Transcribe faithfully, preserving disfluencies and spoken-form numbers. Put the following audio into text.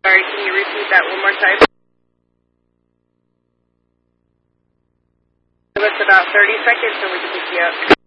Sorry, can you repeat that one more time? Give us about thirty seconds and we can pick you up.